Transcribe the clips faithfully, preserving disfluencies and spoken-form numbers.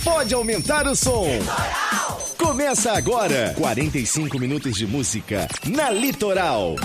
Pode aumentar o som. Litoral. Começa agora, quarenta e cinco minutos de música na Litoral.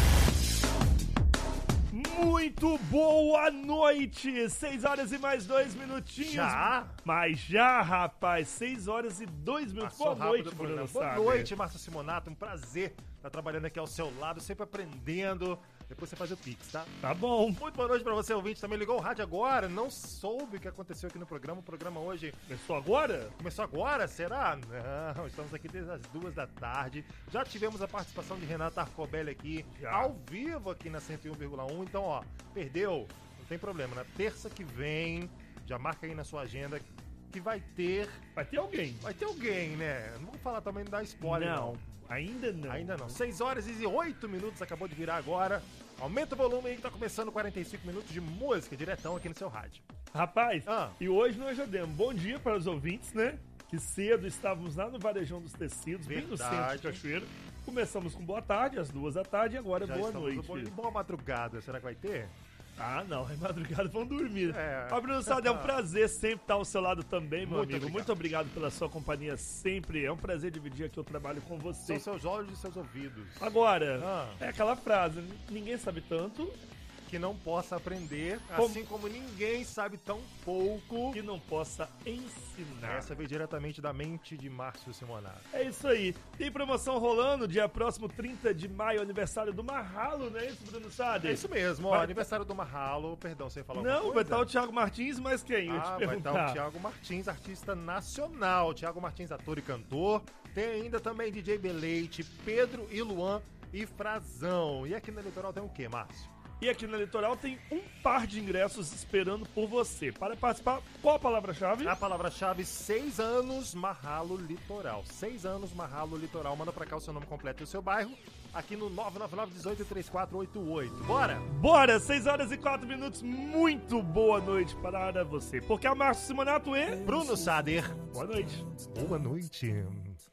Muito boa noite, seis horas e mais dois minutinhos. Já? Mas já, rapaz, seis horas e dois minutos. Passou Boa noite, rápido, Bruno Bruno. Boa Sabe. noite, Márcio Simonato, um prazer estar trabalhando aqui ao seu lado, sempre aprendendo. Depois você faz o Pix, tá? Tá bom. Muito boa noite pra você, ouvinte. Também ligou o rádio agora, não soube o que aconteceu aqui no programa. O programa hoje Começou agora? começou agora, será? Não, estamos aqui desde as duas da tarde. Já tivemos a participação de Renata Arcobelli aqui, Já. ao vivo aqui na cento e um vírgula um. Então, ó, perdeu, não tem problema. Na terça que vem, já marca aí na sua agenda que vai ter... Vai ter alguém. Vai ter alguém, né? Não vou falar também, não dá spoiler, não. Não, ainda não. Ainda não. seis horas e oito minutos, acabou de virar agora. Aumenta o volume aí que tá começando quarenta e cinco minutos de música diretão aqui no seu rádio. Rapaz, Ah. e hoje nós já demos bom dia para os ouvintes, né? Que cedo estávamos lá no Varejão dos Tecidos, bem no centro Verdade. de Cachoeira. Começamos com boa tarde, às duas da tarde, e agora Já boa estamos noite. no bom- boa madrugada, será que vai ter? Ah, não, é madrugada, vão dormir. É. Ó, Bruno Sade, é um prazer sempre estar ao seu lado também, meu Muito amigo. obrigado. Muito obrigado pela sua companhia sempre. É um prazer dividir aqui o trabalho com você. São seus olhos e seus ouvidos. Agora, Ah. é aquela frase, ninguém sabe tanto Que não possa aprender, Como- assim como ninguém sabe tão pouco. que não possa ensinar. Essa veio diretamente da mente de Márcio Simonato. É isso aí. Tem promoção rolando, dia próximo, trinta de maio, aniversário do Marralo, não é isso, Bruno Sade? É isso mesmo, ó, Vai- aniversário do Marralo, perdão, você ia falar alguma Não, vai coisa? estar o Thiago Martins, mas quem? Eu ia te Ah, vai perguntar. estar o Thiago Martins, artista nacional. Thiago Martins, ator e cantor. Tem ainda também D J Beleite, Pedro e Luan e Frazão. E aqui na Litoral tem o quê, Márcio? E aqui na Litoral tem um par de ingressos esperando por você. Para participar, qual a palavra-chave? A palavra-chave, seis anos Marralo Litoral. Seis anos Marralo Litoral. Manda pra cá o seu nome completo e o seu bairro. Aqui no nove nove nove, um oito, três quatro oito oito. Bora! Bora, seis horas e quatro minutos. Muito boa noite para você. Porque a Márcio Simonato é... Bruno Sader. Boa noite. Boa noite.